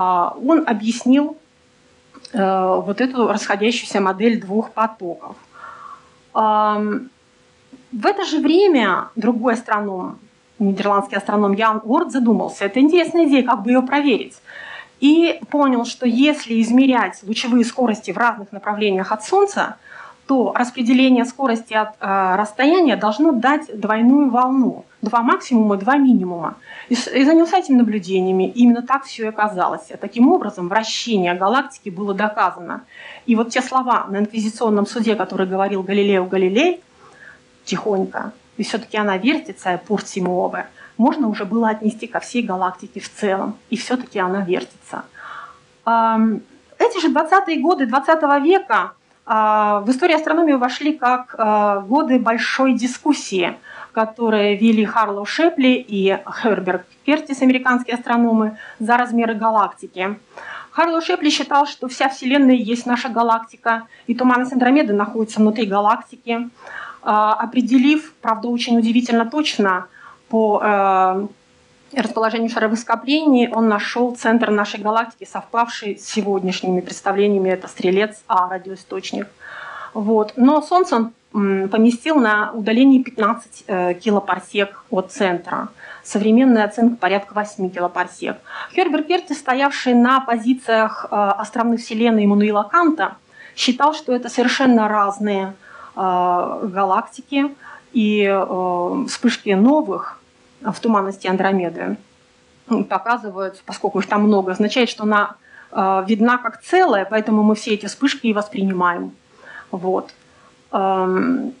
он объяснил вот эту расходящуюся модель двух потоков. В это же время другой астроном, нидерландский астроном Ян Оорт, задумался, это интересная идея, как бы ее проверить. И понял, что если измерять лучевые скорости в разных направлениях от Солнца, то распределение скорости от расстояния должно дать двойную волну. 2 максимума, 2 минимума. И занялся этими наблюдениями. И именно так все и оказалось. Таким образом, вращение галактики было доказано. И вот те слова на инквизиционном суде, которые говорил Галилео Галилей, тихонько, и все-таки она вертится, пур си муове, можно уже было отнести ко всей галактике в целом. И все-таки она вертится. Эти же 20-е годы 20 века в историю астрономии вошли как годы большой дискуссии, которые вели Харлоу Шепли и Херберт Кертис, американские астрономы, за размеры галактики. Харлоу Шепли считал, что вся Вселенная есть наша галактика, и туманность Андромеды находится внутри галактики, определив, правда, очень удивительно точно, по расположению шаровых скоплений, он нашел центр нашей галактики, совпавший с сегодняшними представлениями, это Стрелец А, радиоисточник. Вот. Но Солнце он поместил на удалении 15 килопарсек от центра. Современная оценка порядка 8 килопарсек. Херберт Кертис, стоявший на позициях островных Вселенной Иммануила Канта, считал, что это совершенно разные галактики, и вспышки новых в туманности Андромеды показывают, поскольку их там много, означает, что она видна как целое, поэтому мы все эти вспышки и воспринимаем. Вот. Далее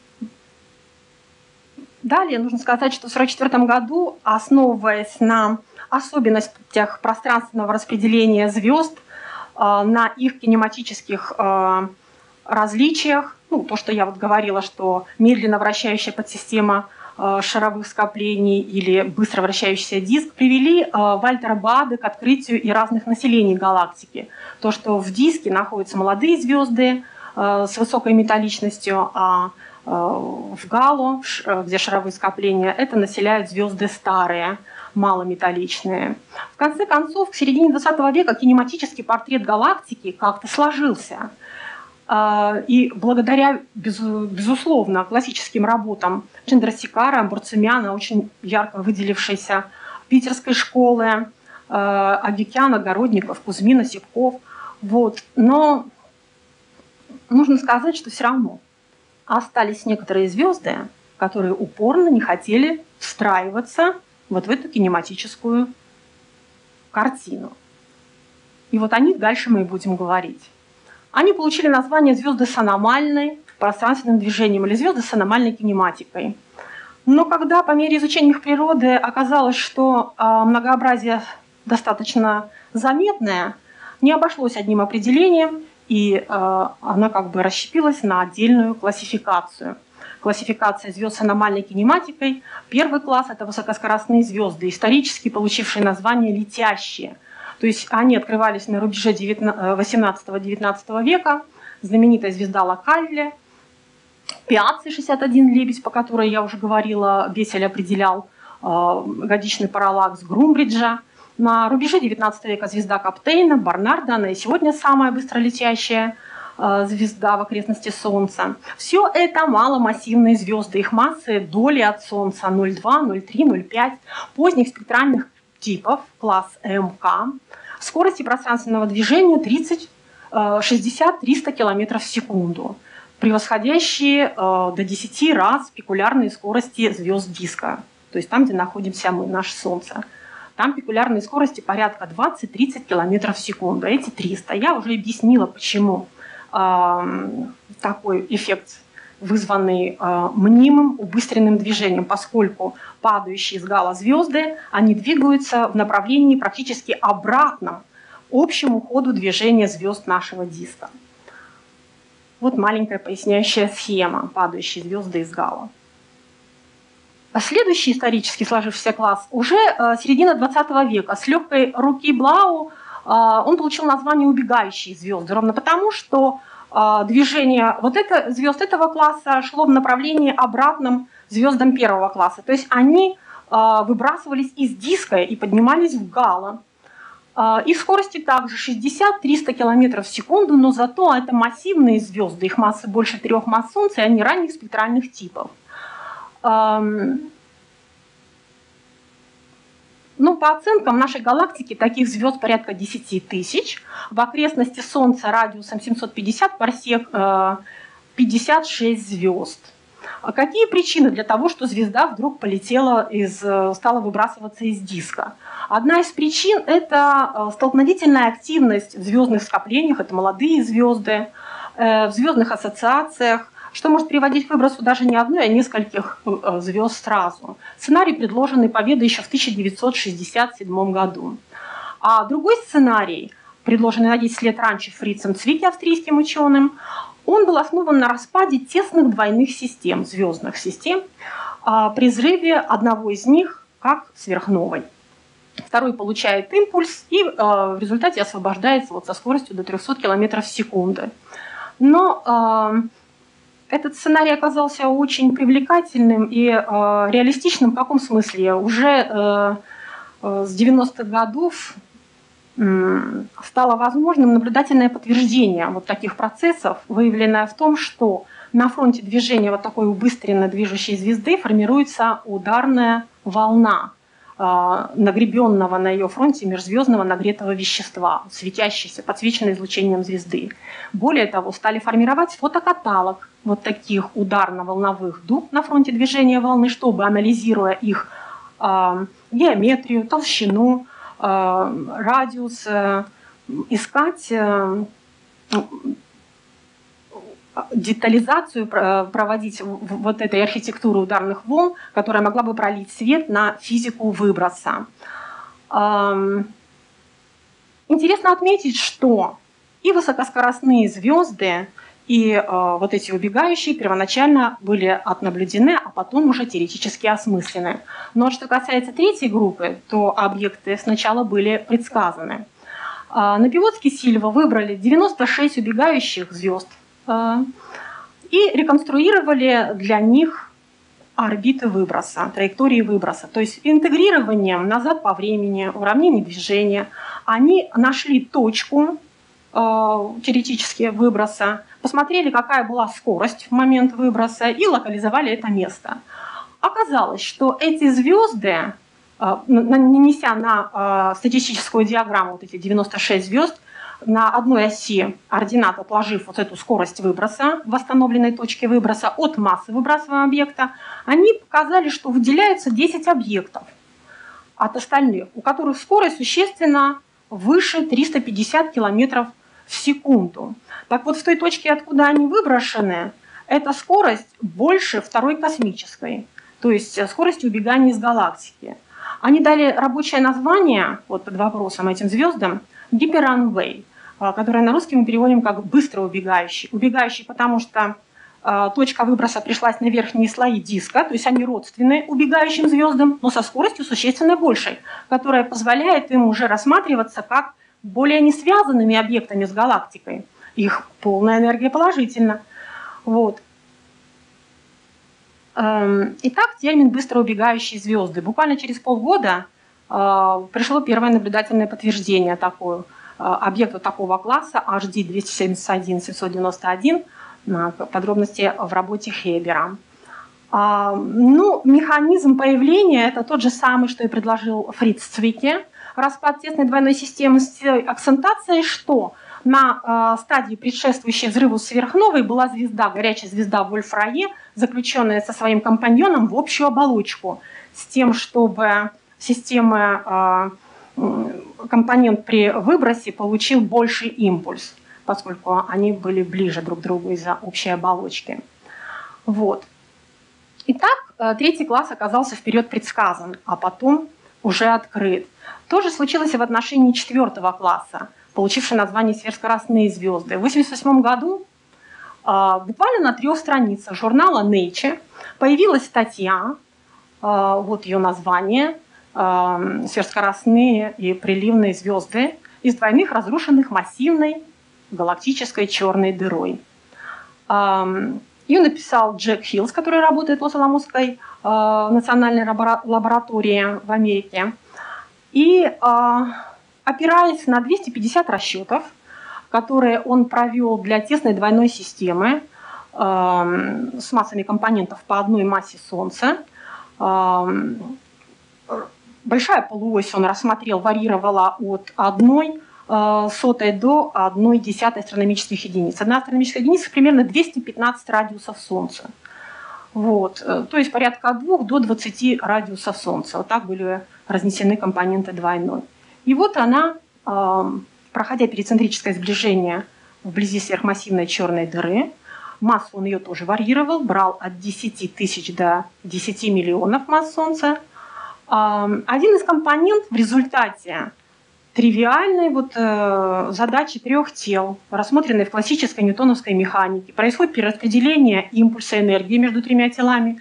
нужно сказать, что в 1944 году, основываясь на особенностях пространственного распределения звезд, на их кинематических различиях, ну, то, что я вот говорила, что медленно вращающая подсистема шаровых скоплений или быстро вращающийся диск, привели Вальтера Бааде к открытию и разных населений галактики. То, что в диске находятся молодые звезды с высокой металличностью, а в Гало, где шаровые скопления, это населяют звезды старые, малометалличные. В конце концов, к середине 20 века кинематический портрет галактики как-то сложился. И благодаря, безусловно, классическим работам Чандрасекара, Бурцумяна, очень ярко выделившейся питерской школы, Агикяна, Городников, Кузьмина, Сипков. Вот. Но нужно сказать, что все равно остались некоторые звезды, которые упорно не хотели встраиваться вот в эту кинематическую картину. И вот о них дальше мы и будем говорить. Они получили название звезды с аномальной пространственным движением или звезды с аномальной кинематикой. Но когда по мере изучения их природы оказалось, что многообразие достаточно заметное, не обошлось одним определением, и она как бы расщепилась на отдельную классификацию. Классификация звезд с аномальной кинематикой. Первый класс – это высокоскоростные звезды, исторически получившие название «летящие». То есть они открывались на рубеже 18-19 века. Знаменитая звезда Локалле, Пиацци 61 лебедь, по которой я уже говорила, Бессель определял годичный параллакс Грумбриджа. На рубеже 19 века звезда Каптейна, Барнарда, она и сегодня самая быстролетящая звезда в окрестности Солнца. Все это маломассивные звезды, их массы доли от Солнца 0,2, 0,3, 0,5, поздних спектральных типов, класс МК, скорости пространственного движения 60-300 км в секунду, превосходящие до 10 раз спекулярные скорости звезд диска, то есть там, где находимся мы, наше Солнце. Там пикулярные скорости порядка 20-30 км в секунду, эти 300. Я уже объяснила, почему такой эффект, вызванный мнимым убыстренным движением, поскольку падающие с Гала звезды, они двигаются в направлении практически обратном общему ходу движения звезд нашего диска. Вот маленькая поясняющая схема падающей звезды из Гала. Следующий исторически сложившийся класс уже середина 20 века. С легкой руки Блау он получил название «убегающие звезды», ровно потому, что движение звезд этого класса шло в направлении обратном звездам первого класса. То есть они выбрасывались из диска и поднимались в Гало. Их скорости также 60-300 км в секунду, но зато это массивные звезды, их массы больше 3 масс Солнца, и они ранних спектральных типов. Ну, по оценкам нашей галактики таких звезд порядка 10 тысяч. В окрестности Солнца радиусом 750 парсек 56 звезд. А какие причины для того, что звезда вдруг стала выбрасываться из диска? Одна из причин – это столкновительная активность в звездных скоплениях, это молодые звезды, в звездных ассоциациях, что может приводить к выбросу даже не одной, а нескольких звезд сразу. Сценарий, предложенный Победой еще в 1967 году. А другой сценарий, предложенный на 10 лет раньше Фрицем Цвикке, австрийским ученым, он был основан на распаде тесных двойных систем, звездных систем, при взрыве одного из них как сверхновой. Второй получает импульс и в результате освобождается со скоростью до 300 км в секунду. Но этот сценарий оказался очень привлекательным и реалистичным. В каком смысле? Уже с 90-х годов стало возможным наблюдательное подтверждение вот таких процессов, выявленное в том, что на фронте движения вот такой убыстренно движущей звезды формируется ударная волна нагребенного на ее фронте межзвездного нагретого вещества, светящейся, подсвеченной излучением звезды. Более того, стали формировать фотокаталог вот таких ударно-волновых дуг на фронте движения волны, чтобы, анализируя их геометрию, толщину, радиус, искать детализацию, проводить вот этой архитектуры ударных волн, которая могла бы пролить свет на физику выброса. Интересно отметить, что и высокоскоростные звезды, и вот эти убегающие первоначально были отнаблюдены, а потом уже теоретически осмыслены. Но что касается третьей группы, то объекты сначала были предсказаны. Напивоцкий и Сильва выбрали 96 убегающих звезд и реконструировали для них орбиты выброса, траектории выброса. То есть интегрированием назад по времени, уравнение движения, они нашли точку теоретически выброса, посмотрели, какая была скорость в момент выброса и локализовали это место. Оказалось, что эти звезды, нанеся на статистическую диаграмму вот эти 96 звезд, на одной оси ординат, отложив вот эту скорость выброса, восстановленной точки выброса от массы выбрасываемого объекта, они показали, что выделяются 10 объектов от остальных, у которых скорость существенно выше 350 км в секунду. Так вот, в той точке, откуда они выброшены, эта скорость больше второй космической, то есть скорости убегания из галактики. Они дали рабочее название вот под вопросом этим звездам гиперранвей, которое на русский мы переводим как быстро убегающий. Убегающий, потому что точка выброса пришлась на верхние слои диска, то есть они родственны убегающим звездам, но со скоростью существенно большей, которая позволяет им уже рассматриваться как более несвязанными объектами с галактикой. Их полная энергия положительна. Вот. Итак, термин «быстро убегающие звезды». Буквально через полгода пришло первое наблюдательное подтверждение объекту такого класса HD 271-791, подробности в работе Хебера. Механизм появления – это тот же самый, что и предложил Фриц Цвикке. Распад тесной двойной системы с акцентацией, что на стадии, предшествующей взрыву сверхновой, была горячая звезда Вольф-Рае, заключенная со своим компаньоном в общую оболочку, с тем, чтобы компонент при выбросе получил больший импульс, поскольку они были ближе друг к другу из-за общей оболочки. Вот. Итак, третий класс оказался вперед предсказан, а потом уже открыт. То же случилось и в отношении четвертого класса, получившего название сверхскоростные звезды. В 1988 году буквально на 3 страницах журнала Nature появилась статья, вот ее название, «Сверхскоростные и приливные звезды из двойных разрушенных массивной галактической черной дырой». Ее написал Джек Хиллс, который работает в Лос-Аламосской национальной лаборатории в Америке. И опираясь на 250 расчетов, которые он провел для тесной двойной системы с массами компонентов по одной массе Солнца. Большая полуось он рассмотрел, варьировала от 1/100 до 1/10 астрономических единиц. Одна астрономическая единица примерно 215 радиусов Солнца. Вот. То есть порядка от 2 до 20 радиусов Солнца. Вот так были разнесены компоненты двойной. И вот она, проходя перицентрическое сближение вблизи сверхмассивной черной дыры, массу он ее тоже варьировал, брал от 10 тысяч до 10 миллионов масс Солнца. Один из компонентов в результате тривиальной задачи трех тел, рассмотренной в классической ньютоновской механике, происходит перераспределение импульса энергии между тремя телами,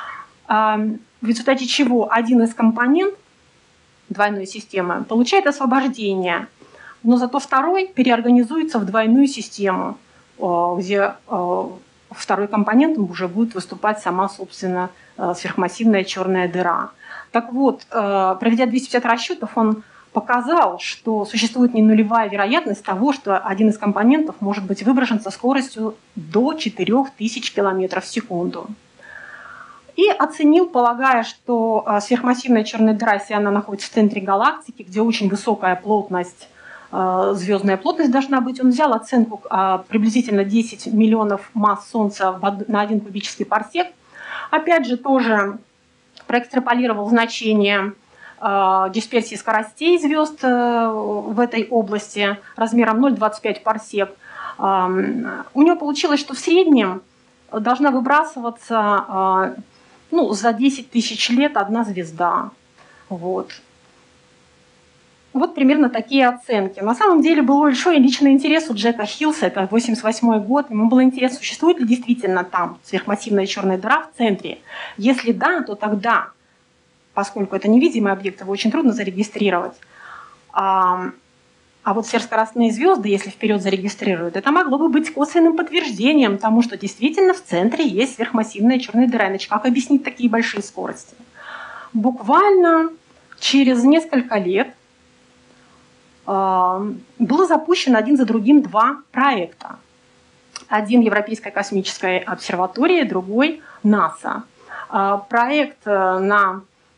в результате чего один из компонентов двойной системы получает освобождение, но зато второй переорганизуется в двойную систему, где второй компонентом уже будет выступать сама, собственно, сверхмассивная черная дыра. Так вот, проведя 250 расчетов, он показал, что существует не нулевая вероятность того, что один из компонентов может быть выброшен со скоростью до 4000 км в секунду. И оценил, полагая, что сверхмассивная черная дыра, если она находится в центре галактики, где очень высокая плотность, звездная плотность должна быть, он взял оценку приблизительно 10 миллионов масс Солнца на 1 кубический парсек. Опять же, тоже проэкстраполировал значение дисперсии скоростей звезд в этой области размером 0,25 парсек. У него получилось, что в среднем должна выбрасываться за 10 тысяч лет одна звезда. Вот примерно такие оценки. На самом деле был большой личный интерес у Джека Хиллса, это 1988 год. Ему был интерес, существует ли действительно там сверхмассивная черная дыра в центре. Если да, то тогда, поскольку это невидимый объект, его очень трудно зарегистрировать. А вот сверхскоростные звезды, если вперед зарегистрируют, это могло бы быть косвенным подтверждением тому, что действительно в центре есть сверхмассивная черная дыра. Иначе как объяснить такие большие скорости? Буквально через несколько лет было запущено один за другим два проекта. Один Европейской космической обсерватории, другой НАСА. Проект на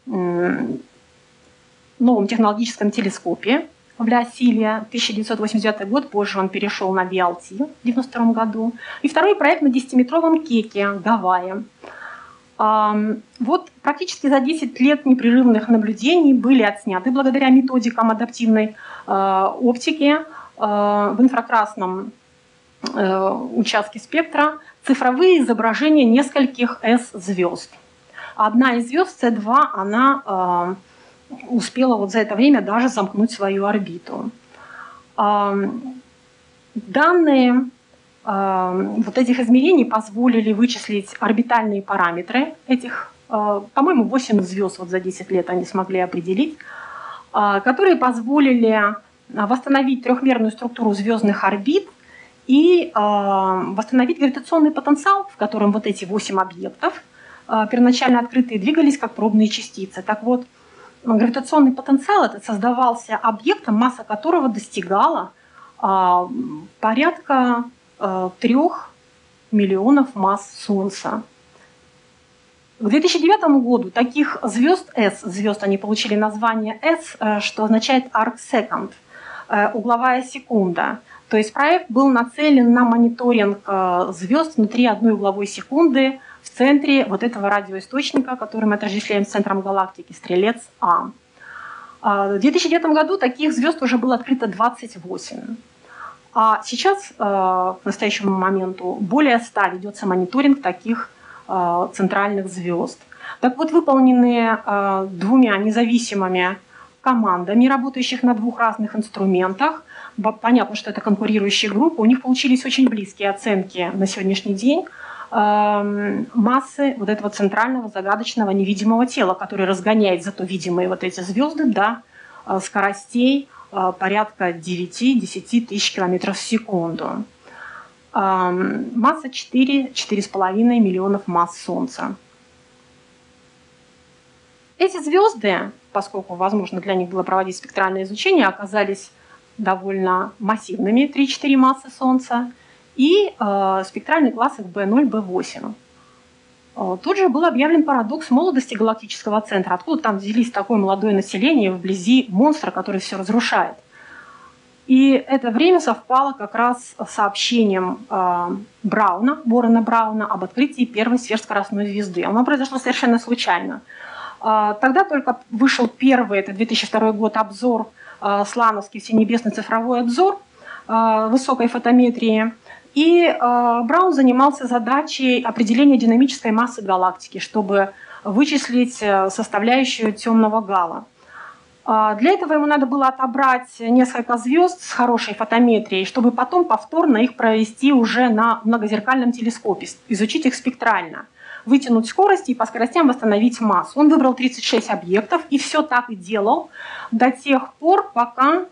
новом технологическом телескопе в Ля-Силья, 1989 год, позже он перешел на VLT в 1992 году. И второй проект на 10-метровом Кеке, Гавайи. Вот практически за 10 лет непрерывных наблюдений были отсняты благодаря методикам адаптивной оптики в инфракрасном участке спектра цифровые изображения нескольких S-звезд. Одна из звезд, С2, она успела за это время даже замкнуть свою орбиту. Данные этих измерений позволили вычислить орбитальные параметры этих, по-моему, 8 звезд за 10 лет они смогли определить, которые позволили восстановить трехмерную структуру звездных орбит и восстановить гравитационный потенциал, в котором эти 8 объектов, первоначально открытые, двигались как пробные частицы. Так вот, гравитационный потенциал этот создавался объектом, масса которого достигала порядка 3 миллионов масс Солнца. К 2009 году таких звезд, S-звезд, они получили название S, что означает arc second, угловая секунда. То есть проект был нацелен на мониторинг звезд внутри одной угловой секунды в центре этого радиоисточника, который мы отождествляем с центром галактики, Стрелец-А. В 2009 году таких звезд уже было открыто 28. А сейчас, к настоящему моменту, более 100 ведется мониторинг таких центральных звезд. Так вот, выполненные двумя независимыми командами, работающих на двух разных инструментах, понятно, что это конкурирующие группы, у них получились очень близкие оценки на сегодняшний день массы этого центрального загадочного невидимого тела, который разгоняет зато видимые эти звезды до скоростей порядка 9-10 тысяч километров в секунду. Масса 4-4,5 миллионов масс Солнца. Эти звезды, поскольку возможно для них было проводить спектральное изучение, оказались довольно массивными, 3-4 массы Солнца, и спектральный класс их B0, B8. Тут же был объявлен парадокс молодости галактического центра. Откуда там взялись такое молодое население вблизи монстра, который все разрушает? И это время совпало как раз с сообщением Брауна, Ворона Брауна, об открытии первой сверхскоростной звезды. Оно произошло совершенно случайно. Тогда только вышел первый, это 2002 год, обзор, слановский всенебесный цифровой обзор высокой фотометрии. И Браун занимался задачей определения динамической массы галактики, чтобы вычислить составляющую темного гала. Для этого ему надо было отобрать несколько звезд с хорошей фотометрией, чтобы потом повторно их провести уже на многозеркальном телескопе, изучить их спектрально, вытянуть скорости и по скоростям восстановить массу. Он выбрал 36 объектов и все так и делал до тех пор, пока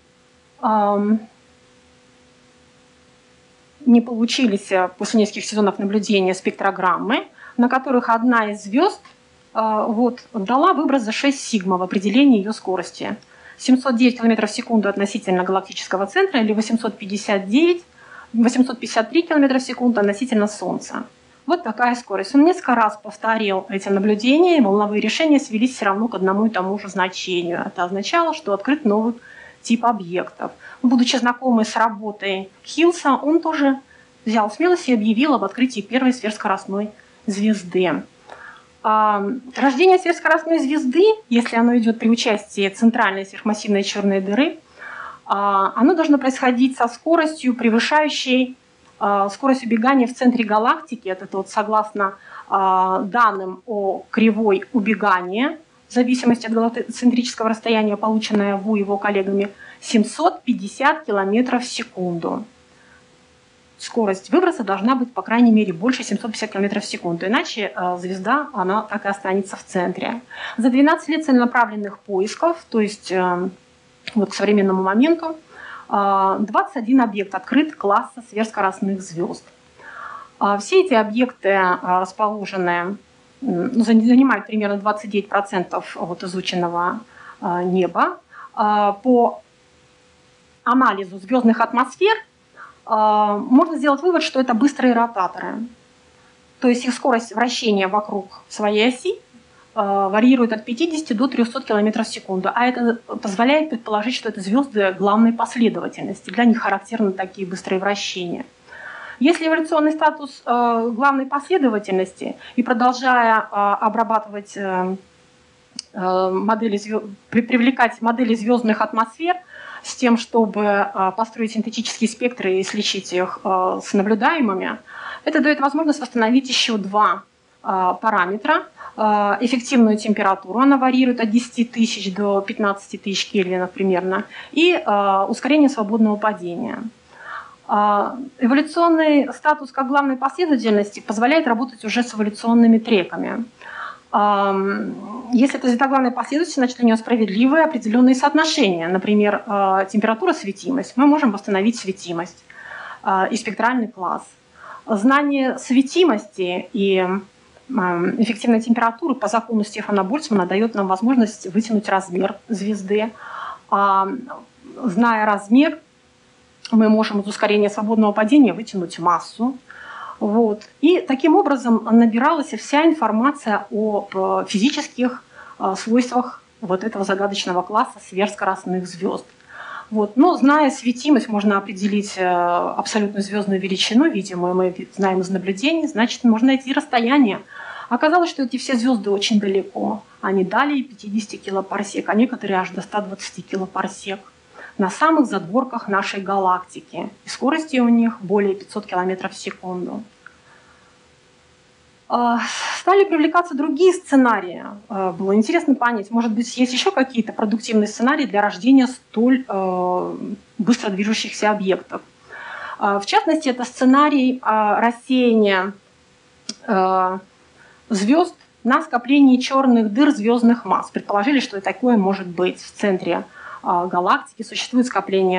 не получились после нескольких сезонов наблюдения спектрограммы, на которых одна из звезд дала выброс за 6 сигма в определении ее скорости. 709 км в секунду относительно галактического центра или 853 км в секунду относительно Солнца. Вот такая скорость. Он несколько раз повторил эти наблюдения, и волновые решения свелись все равно к одному и тому же значению. Это означало, что открыт новый тип объектов. Будучи знакомый с работой Хиллса, он тоже взял смелость и объявил об открытии первой сверхскоростной звезды. Рождение сверхскоростной звезды, если оно идет при участии центральной сверхмассивной черной дыры, оно должно происходить со скоростью, превышающей скорость убегания в центре галактики. Это согласно данным о кривой убегания, в зависимости от галактоцентрического расстояния, полученное Ву и его коллегами, 750 км в секунду. Скорость выброса должна быть, по крайней мере, больше 750 км в секунду, иначе звезда, она так и останется в центре. За 12 лет целенаправленных поисков, то есть к современному моменту, 21 объект открыт класса сверхскоростных звезд. Все эти объекты расположены, занимают примерно 29% от изученного неба. По анализу звездных атмосфер можно сделать вывод, что это быстрые ротаторы. То есть их скорость вращения вокруг своей оси варьирует от 50 до 300 км в секунду. А это позволяет предположить, что это звезды главной последовательности. Для них характерны такие быстрые вращения. Если эволюционный статус главной последовательности, и продолжая обрабатывать привлекать модели звездных атмосфер с тем, чтобы построить синтетические спектры и сличить их с наблюдаемыми, это дает возможность восстановить еще два параметра. Эффективную температуру, она варьирует от 10 тысяч до 15 тысяч кельвинов примерно, и ускорение свободного падения. Эволюционный статус как главной последовательности позволяет работать уже с эволюционными треками. Если это звезда главной последовательности, значит, у нее справедливые определенные соотношения. Например, температура-светимость. Мы можем восстановить светимость и спектральный класс. Знание светимости и эффективной температуры по закону Стефана Больцмана дает нам возможность вытянуть размер звезды. Зная размер, мы можем из ускорения свободного падения вытянуть массу. И таким образом набиралась вся информация о физических свойствах этого загадочного класса сверхскоростных звезд. Но зная светимость, можно определить абсолютную звездную величину, видимую мы знаем из наблюдений, значит, можно найти расстояние. Оказалось, что эти все звезды очень далеко. Они далее 50 килопарсек, а некоторые аж до 120 килопарсек. На самых задворках нашей галактики. И скорости у них более 500 км в секунду. Стали привлекаться другие сценарии. Было интересно понять, может быть, есть еще какие-то продуктивные сценарии для рождения столь быстро движущихся объектов. В частности, это сценарий рассеяния звезд на скоплении черных дыр звездных масс. Предположили, что и такое может быть в центре галактики. Существует скопление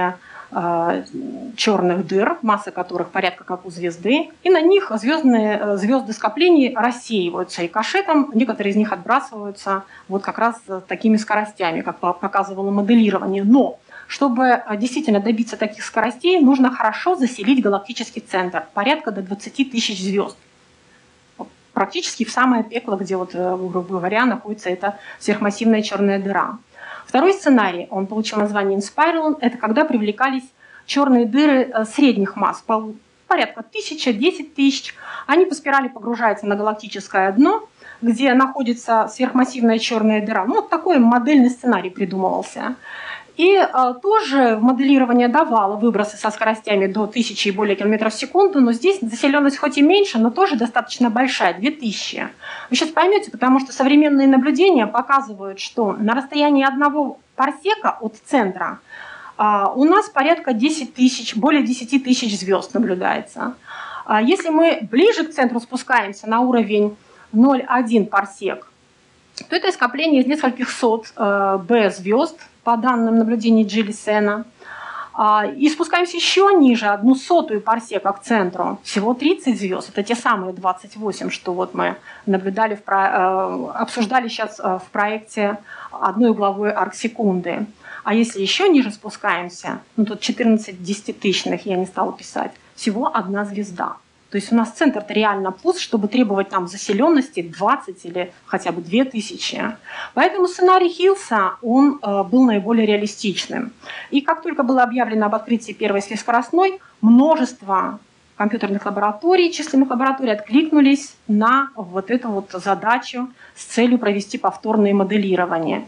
черных дыр, масса которых порядка как у звезды, и на них звезды скоплений рассеиваются рикошетом, некоторые из них отбрасываются вот как раз такими скоростями, как показывало моделирование. Но чтобы действительно добиться таких скоростей, нужно хорошо заселить галактический центр, порядка до 20 тысяч звезд. Практически в самое пекло, где, вот, грубо говоря, находится эта сверхмассивная черная дыра. Второй сценарий, он получил название Inspiron, это когда привлекались черные дыры средних масс, порядка 1000-10 тысяч. Они по спирали погружаются на галактическое дно, где находится сверхмассивная черная дыра. Ну, вот такой модельный сценарий придумывался. И тоже моделирование давало выбросы со скоростями до 1000 и более километров в секунду, но здесь заселенность хоть и меньше, но тоже достаточно большая, 2000. Вы сейчас поймете, потому что современные наблюдения показывают, что на расстоянии 1 парсека от центра у нас порядка 10 тысяч, более 10 тысяч звезд наблюдается. Если мы ближе к центру спускаемся на уровень 0,1 парсек, то это скопление из нескольких сот B-звезд, по данным наблюдений Джиллисена. И спускаемся еще ниже, 1/100 парсека к центру, всего 30 звезд. Это те самые 28, что вот мы наблюдали, обсуждали сейчас в проекте одной угловой арксекунды. А если еще ниже спускаемся, ну тут 14 десятитысячных я не стала писать, всего 1 звезда. То есть у нас центр-то реально пуст, чтобы требовать там заселенности 20 или хотя бы 2000. Поэтому сценарий Хиллса, он был наиболее реалистичным. И как только было объявлено об открытии первой сверхскоростной, множество компьютерных лабораторий, численных лабораторий откликнулись на вот эту вот задачу с целью провести повторное моделирование.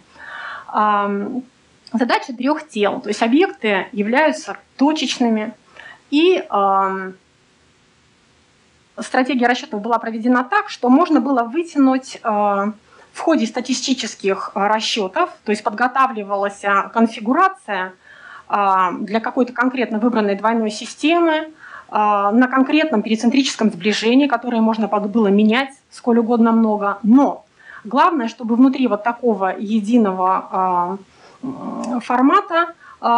Задача 3 тел, то есть объекты являются точечными, и стратегия расчетов была проведена так, что можно было вытянуть в ходе статистических расчетов, то есть подготавливалась конфигурация для какой-то конкретно выбранной двойной системы на конкретном перицентрическом сближении, которое можно было менять сколь угодно много. Но главное, чтобы внутри вот такого единого формата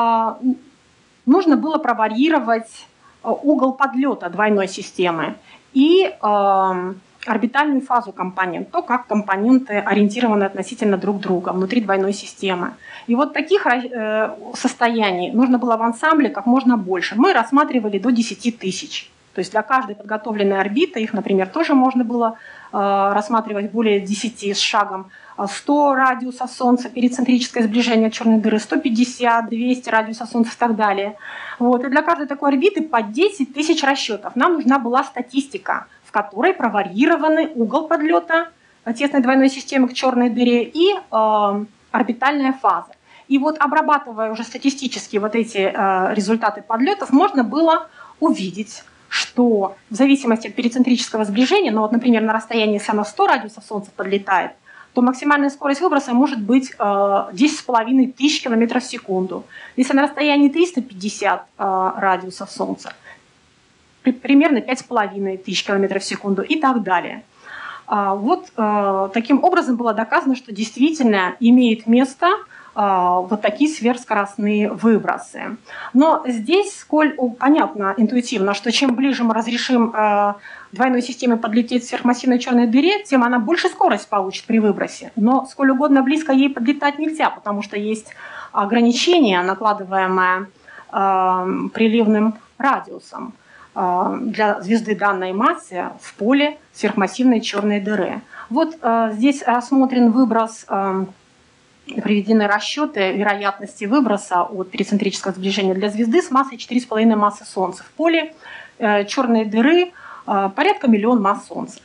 нужно было проварьировать угол подлета двойной системы и орбитальную фазу компонент, то, как компоненты ориентированы относительно друг друга внутри двойной системы. И вот таких состояний нужно было в ансамбле как можно больше. Мы рассматривали до 10 тысяч. То есть для каждой подготовленной орбиты, их, например, тоже можно было рассматривать более 10 с шагом. 100 радиусов Солнца, перицентрическое сближение черной дыры, 150, 200 радиусов Солнца и так далее. Вот. И для каждой такой орбиты по 10 тысяч расчетов. Нам нужна была статистика, в которой проварьированы угол подлета тесной двойной системы к черной дыре и орбитальная фаза. И вот обрабатывая уже статистически вот эти результаты подлетов, можно было увидеть, что в зависимости от перицентрического сближения, ну вот, например, на расстоянии, если она 100 радиусов Солнца подлетает, то максимальная скорость выброса может быть 10,5 тысяч километров в секунду. Если на расстоянии 350 радиусов Солнца, примерно 5,5 тысяч километров в секунду и так далее. Вот таким образом было доказано, что действительно имеет место вот такие сверхскоростные выбросы. Но здесь, сколь понятно интуитивно, что чем ближе мы разрешим двойной системе подлететь к сверхмассивной черной дыре, тем она больше скорость получит при выбросе. Но сколь угодно близко ей подлетать нельзя, потому что есть ограничение, накладываемое приливным радиусом для звезды данной массы в поле сверхмассивной черной дыры. Вот здесь рассмотрен выброс, приведены расчеты вероятности выброса от перицентрического сближения для звезды с массой 4,5 массы Солнца. В поле черной дыры порядка 1 миллион масс Солнца.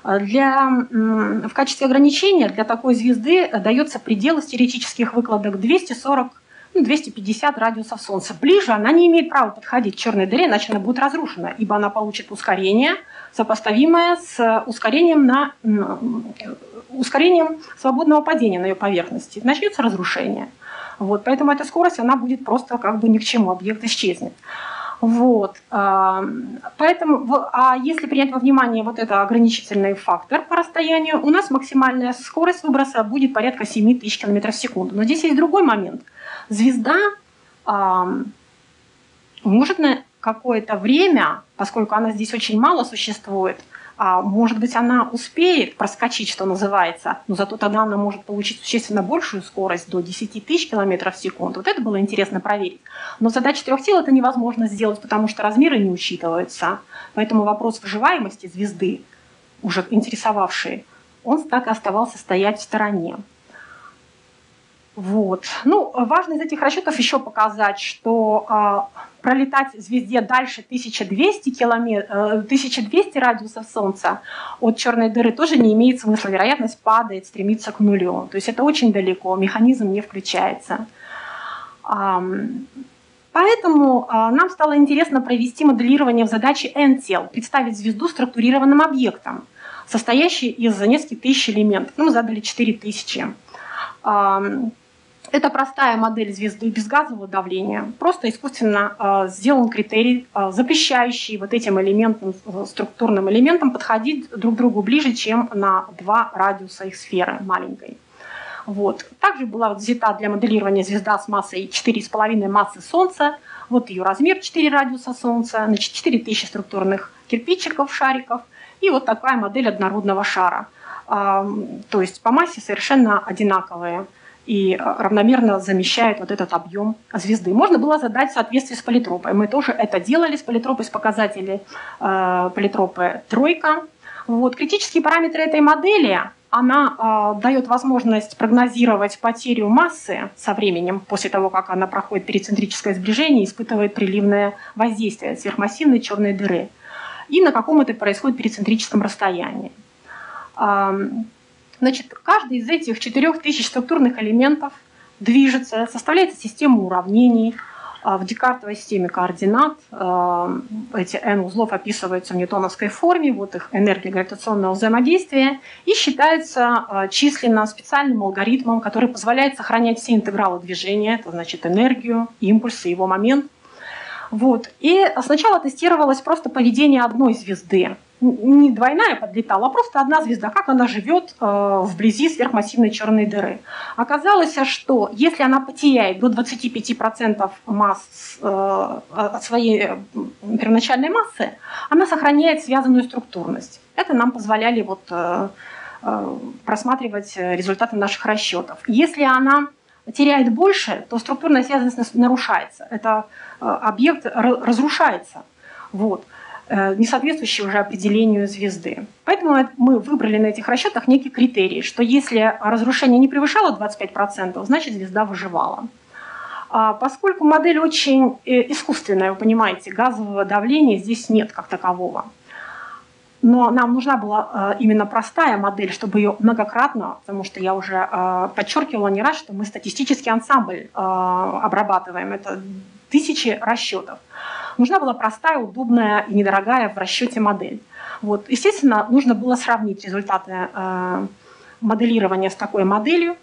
В качестве ограничения для такой звезды дается предел из теоретических выкладок 240-250 радиусов Солнца. Ближе она не имеет права подходить к черной дыре, иначе она будет разрушена, ибо она получит ускорение, сопоставимое с ускорением свободного падения на ее поверхности. Начнется разрушение. Вот, поэтому эта скорость она будет просто как бы ни к чему, объект исчезнет. Вот. Поэтому, если принять во внимание вот этот ограничительный фактор по расстоянию, у нас максимальная скорость выброса будет порядка 7 тысяч километров в секунду. Но здесь есть другой момент. Звезда может, на какое-то время, поскольку она здесь очень мало существует, может быть, она успеет проскочить, что называется, но зато тогда она может получить существенно большую скорость, до 10 тысяч километров в секунду. Вот это было интересно проверить. Но задача трех тел это невозможно сделать, потому что размеры не учитываются. Поэтому вопрос выживаемости звезды, уже интересовавший, он так и оставался стоять в стороне. Вот. Ну, важно из этих расчетов еще показать, что пролетать звезде дальше 1200 радиусов Солнца от черной дыры тоже не имеет смысла. Вероятность падает, стремится к нулю. То есть это очень далеко, механизм не включается. Поэтому нам стало интересно провести моделирование в задаче N-тел, представить звезду структурированным объектом, состоящий из нескольких тысяч элементов. Ну, мы задали 4000. Это простая модель звезды без газового давления. Просто искусственно сделан критерий, запрещающий вот этим элементам, структурным элементам подходить друг к другу ближе, чем на 2 радиуса их сферы маленькой. Вот. Также была взята для моделирования звезда с массой 4,5 массы Солнца. Вот ее размер 4 радиуса Солнца, значит 4000 структурных кирпичиков, шариков. И вот такая модель однородного шара. То есть по массе совершенно одинаковые и равномерно замещает вот этот объем звезды. Можно было задать в соответствии с политропой. Мы тоже это делали с политропой, с показателей политропы тройка. Вот. Критические параметры этой модели, она дает возможность прогнозировать потерю массы со временем, после того, как она проходит перицентрическое сближение и испытывает приливное воздействие сверхмассивной черной дыры. И на каком это происходит перицентрическом расстоянии. Значит, каждый из этих 4000 структурных элементов движется, составляется система уравнений в декартовой системе координат. Эти n узлов описываются в ньютоновской форме, вот их энергия гравитационного взаимодействия, и считается численно специальным алгоритмом, который позволяет сохранять все интегралы движения, это значит энергию, импульс и его момент. Вот. И сначала тестировалось просто поведение одной звезды. Не двойная подлетала, а просто одна звезда, как она живет вблизи сверхмассивной черной дыры. Оказалось, что если она потеряет до 25% масс от своей первоначальной массы, она сохраняет связанную структурность. Это нам позволяли вот, просматривать результаты наших расчетов. Если она теряет больше, то структурная связанность нарушается. Это объект разрушается. Вот. Не соответствующий уже определению звезды. Поэтому мы выбрали на этих расчетах некий критерий, что если разрушение не превышало 25%, значит звезда выживала. Поскольку модель очень искусственная, вы понимаете, газового давления здесь нет как такового. Но нам нужна была именно простая модель, чтобы ее многократно, потому что я уже подчеркивала не раз, что мы статистический ансамбль обрабатываем, это тысячи расчетов. Нужна была простая, удобная и недорогая в расчете модель. Вот. Естественно, нужно было сравнить результаты моделирования с такой моделью,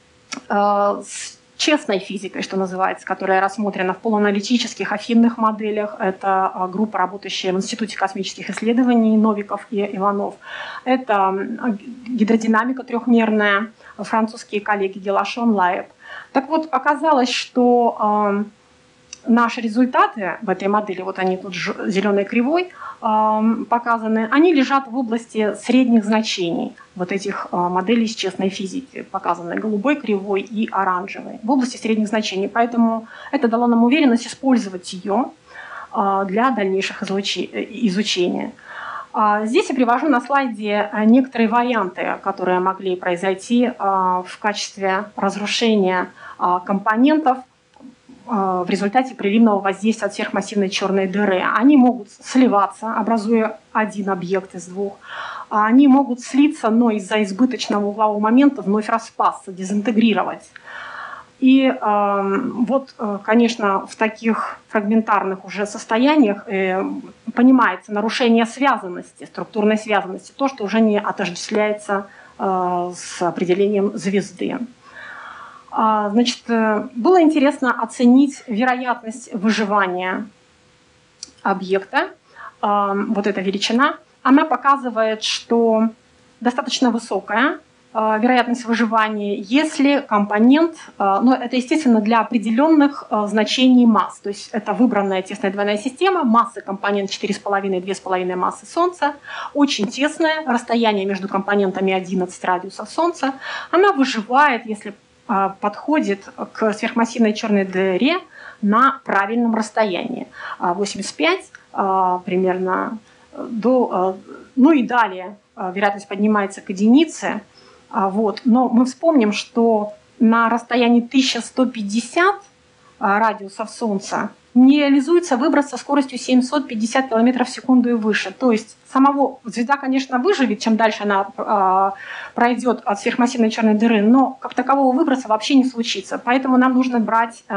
с честной физикой, что называется, которая рассмотрена в полуаналитических афинных моделях. Это группа, работающая в Институте космических исследований, Новиков и Иванов. Это гидродинамика трехмерная, французские коллеги Делашон, Лаеб. Так вот, оказалось, что наши результаты в этой модели, вот они тут зеленой кривой показаны, они лежат в области средних значений вот этих моделей с честной физики, показаны голубой кривой и оранжевой, в области средних значений. Поэтому это дало нам уверенность использовать ее для дальнейших изучения. Здесь я привожу на слайде некоторые варианты, которые могли произойти в качестве разрушения компонентов в результате приливного воздействия от сверхмассивной черной дыры. Они могут сливаться, образуя один объект из двух. Они могут слиться, но из-за избыточного углового момента вновь распасться, дезинтегрировать. И вот, конечно, в таких фрагментарных уже состояниях понимается нарушение связанности, структурной связанности, то, что уже не отождествляется с определением звезды. Значит, было интересно оценить вероятность выживания объекта. Вот эта величина, она показывает, что достаточно высокая, вероятность выживания, если компонент, ну, это, естественно, для определенных значений масс, то есть это выбранная тесная двойная система, массы компонент 4,5-2,5 массы Солнца, очень тесное, расстояние между компонентами 11 радиусов Солнца, она выживает, если подходит к сверхмассивной черной дыре на правильном расстоянии, 85 примерно до, ну и далее вероятность поднимается к единице. Вот. Но мы вспомним, что на расстоянии 1150 радиусов Солнца не реализуется выброс со скоростью 750 км в секунду и выше. То есть самого звезда, конечно, выживет, чем дальше она пройдет от сверхмассивной черной дыры, но как такового выброса вообще не случится. Поэтому нам нужно брать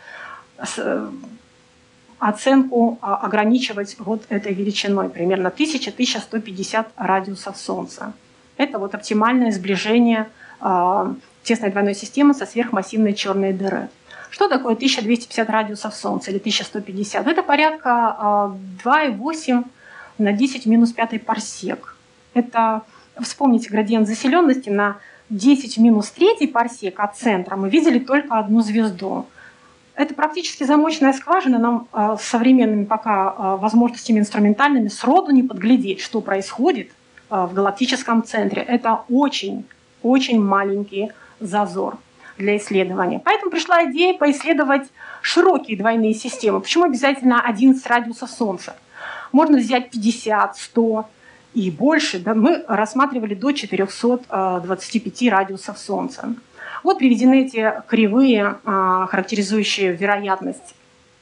оценку, ограничивать вот этой величиной, примерно 1000-1150 радиусов Солнца. Это вот оптимальное сближение тесной двойной системы со сверхмассивной черной дыры. Что такое 1250 радиусов Солнца или 1150? Это порядка 2,8 на 10 в минус 5 парсек. Это, вспомните, градиент заселенности на 10 в минус 3 парсек от центра. Мы видели только одну звезду. Это практически замочная скважина, нам с современными пока возможностями инструментальными сроду не подглядеть, что происходит в галактическом центре. Это очень маленький зазор для исследования. Поэтому пришла идея поисследовать широкие двойные системы. Почему обязательно 11 радиусов Солнца? Можно взять 50, 100 и больше. Да? Мы рассматривали до 425 радиусов Солнца. Вот приведены эти кривые, характеризующие вероятность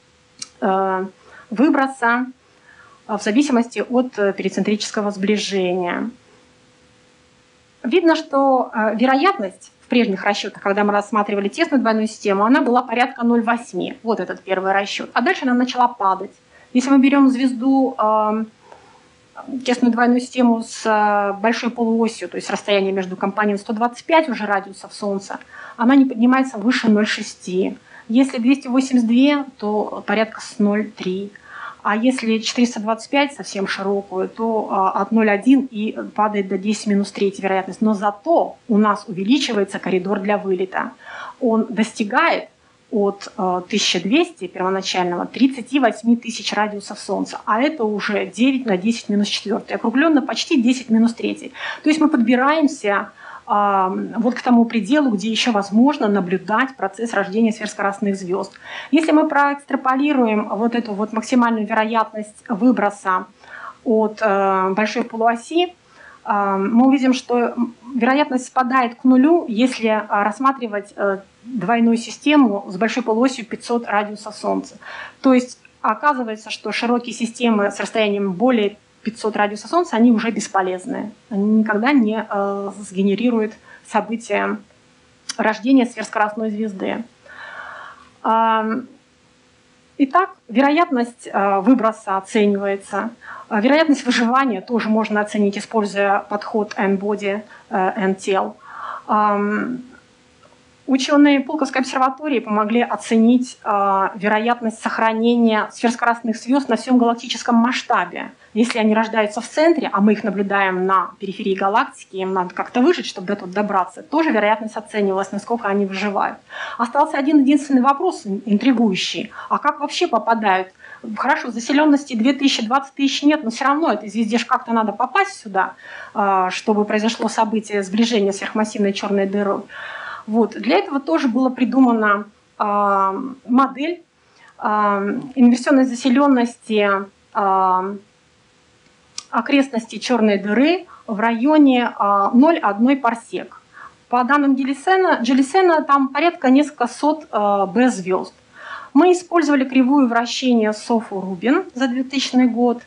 выброса в зависимости от перицентрического сближения. Видно, что вероятность в прежних расчетах, когда мы рассматривали тесную двойную систему, она была порядка 0,8. Вот этот первый расчет. А дальше она начала падать. Если мы берем звезду, тесную двойную систему с большой полуосью, то есть расстояние между компонентами 125 уже радиусов Солнца, она не поднимается выше 0,6. Если 282, то порядка с 0,3. А если 425, совсем широкую, то от 0,1 и падает до 10 минус 3 вероятность. Но зато у нас увеличивается коридор для вылета. Он достигает от 1200 первоначального 38 тысяч радиусов Солнца. А это уже 9 на 10 минус 4. Округленно почти 10 минус 3. То есть мы подбираемся вот к тому пределу, где еще возможно наблюдать процесс рождения сверхскоростных звезд. Если мы проэкстраполируем вот эту вот максимальную вероятность выброса от большой полуоси, мы увидим, что вероятность спадает к нулю, если рассматривать двойную систему с большой полуосью 500 радиусов Солнца. То есть оказывается, что широкие системы с расстоянием более 500 радиусов Солнца, они уже бесполезны. Они никогда не сгенерируют события рождения сверхскоростной звезды. Итак, вероятность выброса оценивается. Вероятность выживания тоже можно оценить, используя подход N-body, N-тел. Ученые Пулковской обсерватории помогли оценить вероятность сохранения сверхскоростных звезд на всем галактическом масштабе. Если они рождаются в центре, а мы их наблюдаем на периферии галактики, им надо как-то выжить, чтобы до туда добраться, тоже вероятность оценивалась, насколько они выживают. Остался один единственный вопрос интригующий. А как вообще попадают? Хорошо, заселенности 2000-20 тысяч нет, но все равно этой звезде же как-то надо попасть сюда, чтобы произошло событие сближения сверхмассивной черной дырой. Вот. Для этого тоже была придумана модель инверсионной заселенности окрестностей черной дыры в районе 0,1 парсек. По данным Джелисена там порядка несколько сот Б звезд. Мы использовали кривую вращения Софу-Рубин за 2000 год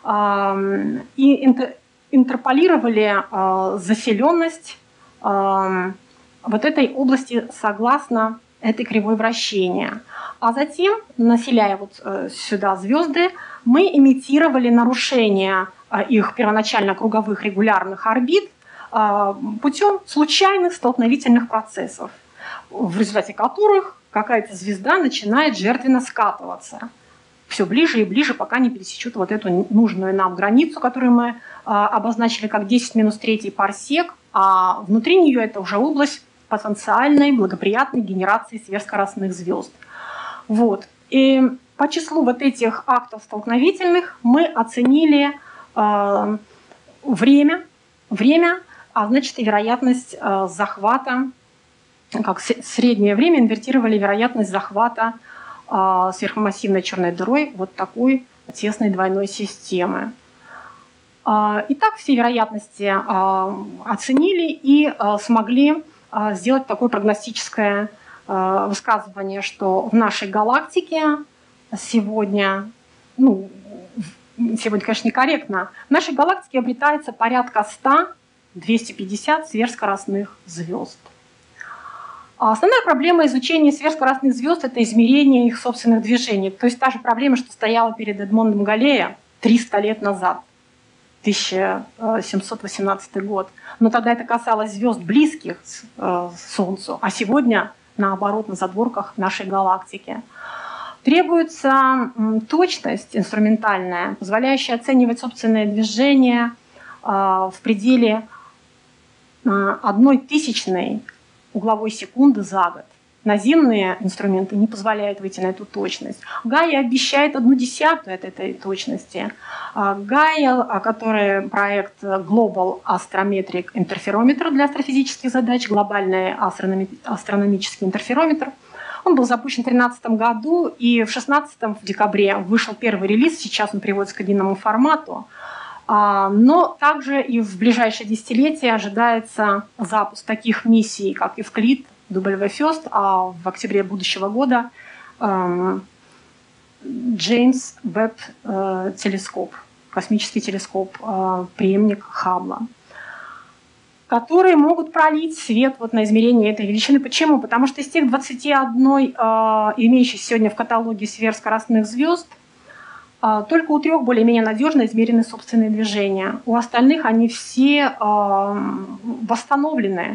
и интерполировали заселенность вот этой области согласно этой кривой вращения. А затем, населяя вот сюда звезды, мы имитировали нарушение их первоначально круговых регулярных орбит путем случайных столкновительных процессов, в результате которых какая-то звезда начинает жертвенно скатываться все ближе и ближе, пока не пересечут вот эту нужную нам границу, которую мы обозначили как 10 минус 3 парсек а внутри нее это уже область потенциальной благоприятной генерации сверхскоростных звезд. Вот. И по числу вот этих актов столкновительных мы оценили время, а значит и вероятность захвата, как среднее время инвертировали вероятность захвата сверхмассивной черной дырой вот такой тесной двойной системы. Итак, все вероятности оценили и смогли сделать такое прогностическое высказывание, что в нашей галактике сегодня, конечно, некорректно, в нашей галактике обретается порядка 100-250 сверхскоростных звезд. Основная проблема изучения сверхскоростных звезд – это измерение их собственных движений. То есть та же проблема, что стояла перед Эдмондом Галлея 300 лет назад, 1718 год. Но тогда это касалось звезд близких к Солнцу, а сегодня, наоборот, на задворках нашей галактики. Требуется точность инструментальная, позволяющая оценивать собственное движение в пределе 1/1000 угловой секунды за год. Наземные инструменты не позволяют выйти на эту точность. Гайя обещает 1/10 от этой точности. Гайя, который проект Global Astrometric Interferometer для астрофизических задач, глобальный астрономический интерферометр, он был запущен в 2013 году, и в 2016 в декабре вышел первый релиз, сейчас он переводится к единому формату. Но также и в ближайшее десятилетие ожидается запуск таких миссий, как Евклид, WFIRST, а в октябре будущего года Джеймс Вебб телескоп, космический телескоп, преемник Хаббла, которые могут пролить свет вот на измерение этой величины. Почему? Потому что из тех 21 имеющихся сегодня в каталоге сверхскоростных звезд, только у 3 более-менее надежно измерены собственные движения. У остальных они все восстановлены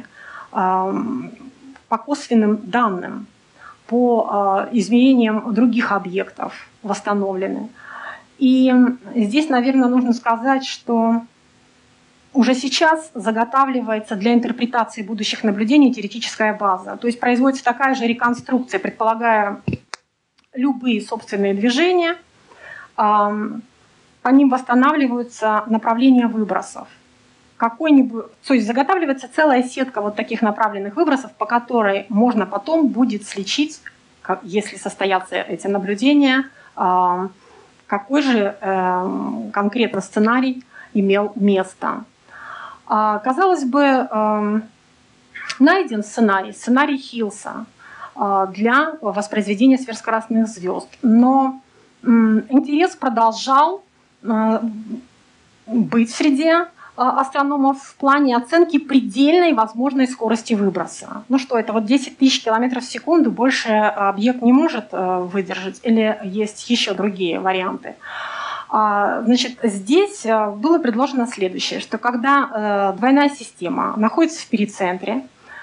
по косвенным данным, по измерениям других объектов восстановлены. И здесь, наверное, нужно сказать, что уже сейчас заготавливается для интерпретации будущих наблюдений теоретическая база. То есть производится такая же реконструкция, предполагая любые собственные движения, по ним восстанавливаются направления выбросов. То есть заготавливается целая сетка вот таких направленных выбросов, по которой можно потом будет сличить, если состоятся эти наблюдения, какой же конкретно сценарий имел место. Казалось бы, найден сценарий Хиллса для воспроизведения сверхскоростных звезд, но интерес продолжал быть среди астрономов в плане оценки предельной возможной скорости выброса. Ну что, это вот 10 тысяч километров в секунду, больше объект не может выдержать, или есть еще другие варианты? Значит, здесь было предложено следующее, что когда двойная система находится в перицентре,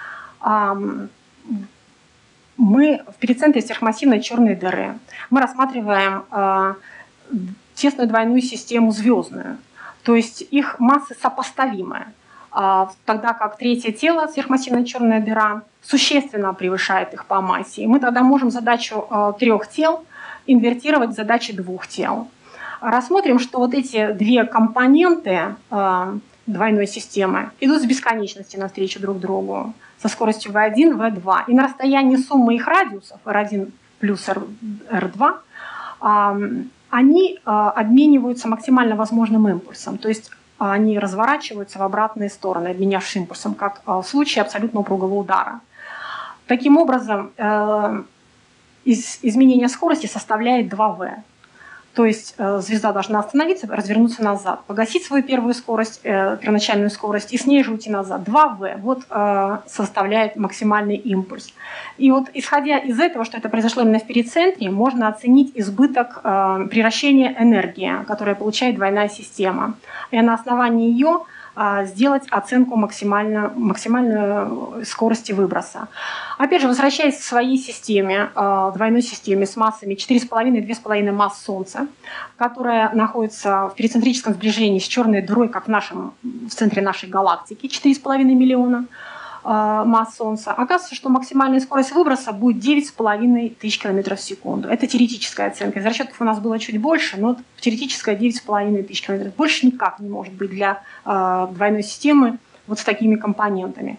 мы в перицентре сверхмассивной черной дыры, мы рассматриваем тесную двойную систему звездную, то есть их массы сопоставимы, тогда как третье тело, сверхмассивная черная дыра, существенно превышает их по массе. И мы тогда можем задачу 3 тел инвертировать в задачи 2 тел. Рассмотрим, что вот эти 2 компоненты двойной системы идут с бесконечности навстречу друг другу, со скоростью v1, v2. И на расстоянии суммы их радиусов, r1 плюс r2, они обмениваются максимально возможным импульсом. То есть они разворачиваются в обратные стороны, обменявшись импульсом, как в случае абсолютно упругого удара. Таким образом, изменение скорости составляет 2v. То есть звезда должна остановиться, развернуться назад, погасить свою первую скорость, первоначальную скорость, и с ней же уйти назад. 2v вот составляет максимальный импульс. И вот исходя из этого, что это произошло именно в перицентре, можно оценить избыток приращения энергии, которую получает двойная система. И на основании ее сделать оценку максимальной скорости выброса. Опять же, возвращаясь к своей системе, двойной системе с массами 4,5 и 2,5 масс Солнца, которая находится в перицентрическом сближении с черной дырой, как в центре нашей галактики, 4,5 миллиона масс Солнца, оказывается, что максимальная скорость выброса будет 9,5 тысяч километров в секунду. Это теоретическая оценка. Из расчетов у нас было чуть больше, но теоретическая 9,5 тысяч километров. Больше никак не может быть для двойной системы вот с такими компонентами.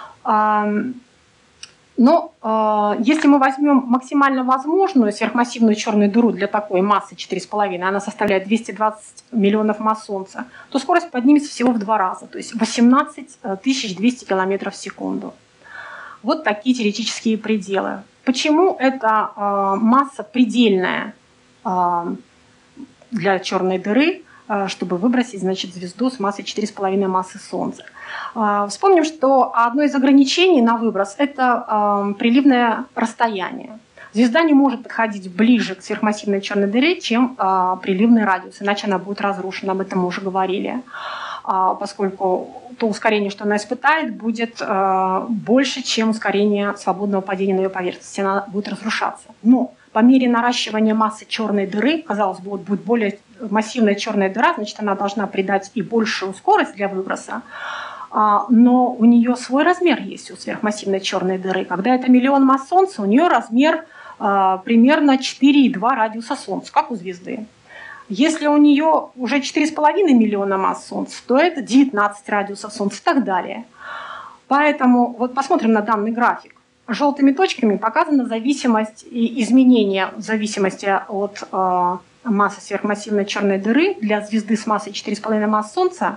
Но если мы возьмем максимально возможную сверхмассивную черную дыру для такой массы 4,5, она составляет 220 миллионов масс Солнца, то скорость поднимется всего в 2 раза, то есть 18 200 километров в секунду. Вот такие теоретические пределы. Почему эта масса предельная для черной дыры, чтобы выбросить, значит, звезду с массой 4,5 массы Солнца? Вспомним, что одно из ограничений на выброс – это приливное расстояние. Звезда не может подходить ближе к сверхмассивной черной дыре, чем приливный радиус, иначе она будет разрушена, об этом мы уже говорили, поскольку то ускорение, что она испытает, будет больше, чем ускорение свободного падения на ее поверхность, она будет разрушаться. Но по мере наращивания массы черной дыры, казалось бы, вот будет более массивная черная дыра, значит, она должна придать и большую скорость для выброса, но у нее свой размер есть, у сверхмассивной черной дыры. Когда это миллион масс Солнца, у нее размер примерно 4,2 радиуса Солнца, как у звезды. Если у нее уже 4,5 миллиона масс Солнца, то это 19 радиусов Солнца и так далее. Поэтому вот посмотрим на данный график. Желтыми точками показана зависимость и изменение в зависимости от массы сверхмассивной черной дыры для звезды с массой 4,5 масс Солнца,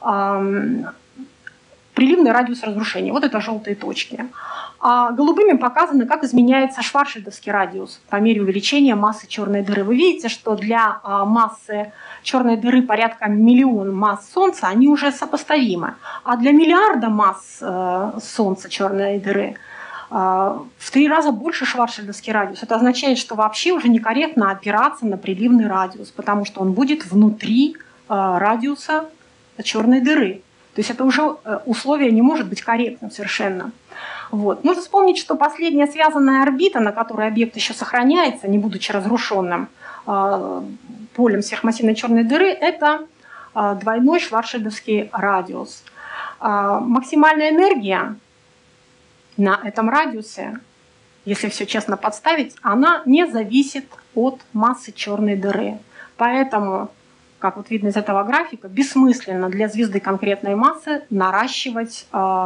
приливный радиус разрушения. Вот это желтые точки. А голубыми показано, как изменяется шварцшильдовский радиус по мере увеличения массы черной дыры. Вы видите, что для массы черной дыры порядка миллион масс Солнца они уже сопоставимы. А для миллиарда масс Солнца черной дыры в 3 раза больше шварцшильдовский радиус. Это означает, что вообще уже некорректно опираться на приливный радиус, потому что он будет внутри радиуса черной дыры. То есть это уже условие не может быть корректным совершенно. Вот. Нужно вспомнить, что последняя связанная орбита, на которой объект еще сохраняется, не будучи разрушенным полем сверхмассивной черной дыры, это двойной шварцшильдовский радиус. Максимальная энергия на этом радиусе, если все честно подставить, она не зависит от массы черной дыры. Поэтому, как вот видно из этого графика, бессмысленно для звезды конкретной массы наращивать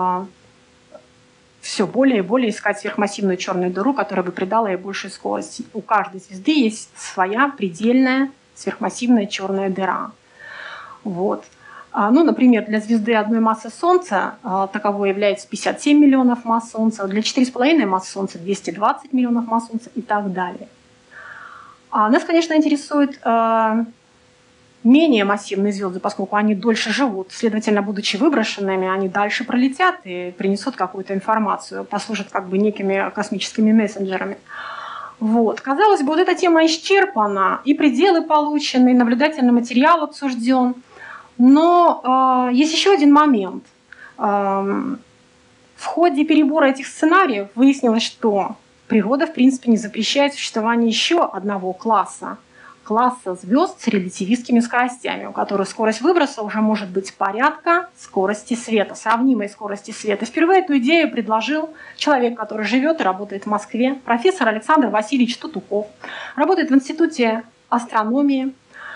все более и более, искать сверхмассивную черную дыру, которая бы придала ей большую скорость. У каждой звезды есть своя предельная сверхмассивная черная дыра. Вот. Ну, например, для звезды одной массы Солнца таковой является 57 миллионов масс Солнца, для 4,5 масс Солнца 220 миллионов масс Солнца и так далее. Нас, конечно, интересует менее массивные звезды, поскольку они дольше живут. Следовательно, будучи выброшенными, они дальше пролетят и принесут какую-то информацию, послужат как бы некими космическими мессенджерами. Вот. Казалось бы, вот эта тема исчерпана, и пределы получены, и наблюдательный материал обсужден. Но есть еще один момент. В ходе перебора этих сценариев выяснилось, что природа, в принципе, не запрещает существование еще одного класса звезд с релятивистскими скоростями, у которых скорость выброса уже может быть порядка скорости света, сравнимой скорости света. Впервые эту идею предложил человек, который живет и работает в Москве, профессор Александр Васильевич Тутуков, работает в Институте астрономии.